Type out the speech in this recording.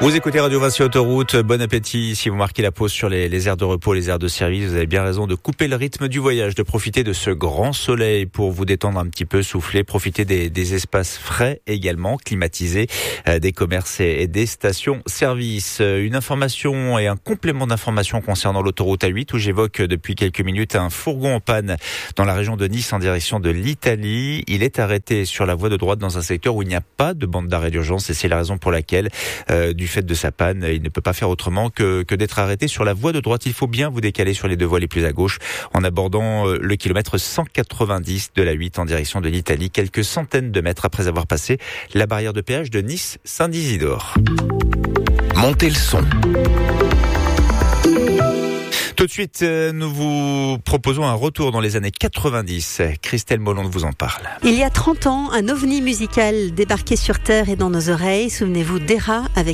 Vous écoutez Radio Vinci Autoroute, bon appétit. Si vous marquez la pause sur les aires de repos, les aires de service, vous avez bien raison de couper le rythme du voyage, de profiter de ce grand soleil pour vous détendre un petit peu, souffler, profiter des espaces frais également, climatisés, des commerces et des stations-service. Une information et un complément d'information concernant l'autoroute A8 où j'évoque depuis quelques minutes un fourgon en panne dans la région de Nice en direction de l'Italie. Il est arrêté sur la voie de droite dans un secteur où il n'y a pas de bande d'arrêt d'urgence et c'est la raison pour laquelle, du fait de sa panne, il ne peut pas faire autrement que d'être arrêté sur la voie de droite. Il faut bien vous décaler sur les deux voies les plus à gauche en abordant le kilomètre 190 de la 8 en direction de l'Italie, quelques centaines de mètres après avoir passé la barrière de péage de Nice-Saint-Isidore. Montez le son. Tout de suite, nous vous proposons un retour dans les années 90. Christelle Molonde vous en parle. Il y a 30 ans, un ovni musical débarquait sur Terre et dans nos oreilles. Souvenez-vous d'Era avec